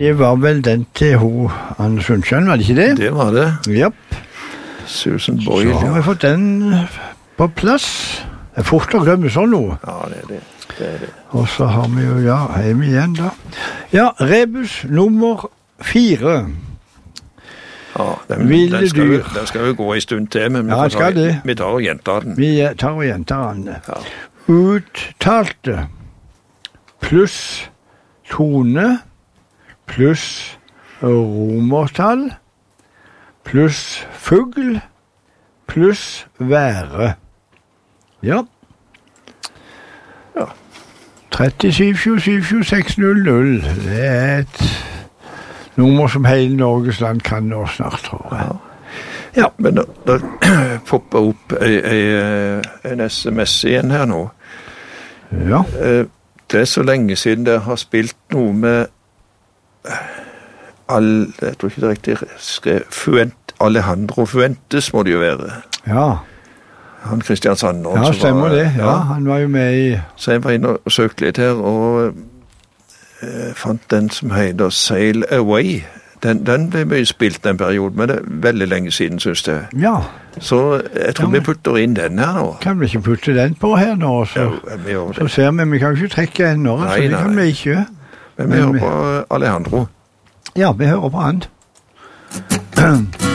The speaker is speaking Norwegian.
Det var vel den til Anne Sundskjøn, var det ikke det? Det var det. Japp. Susan Boyle, Så har vi fått den på plass. Det er fort å glemme sånn noe. Ja, det er det. Og så har vi jo, hjemme igjen da. Ja, rebus nummer 4. Ja, Ville dyr. Den skal jo gå en stund til, men Ja, skal det. vi tar og gjentar den. Vi tar og gjentar den. Ja. Uttalte pluss tone pluss romertall pluss fugl pluss være. Ja. Ja. 37-27-600. Det er et nummer som hele Norges land kan nå snart, tror jeg. Ja, men da popper opp en SMS igjen her nå. Ja. Det er så lenge siden det har spilt noe med jeg tror ikke det er riktig skrevet, Alejandro Fuentes må det jo være. Ja. Han Christian Sandholm. Ja, stemmer det. Ja, han var jo med i... Så jeg var inne og søkte litt her, og fant den som heter Sail Away. Den ble mye spilt den perioden, men det er veldig lenge siden, synes jeg. Ja. Så jeg tror vi putter inn den her nå. Kan vi ikke putte den på her nå? Så ser vi kan jo ikke trekke en nå, så det kan vi ikke. Men vi hører på Alejandro. Ja, vi hører på han.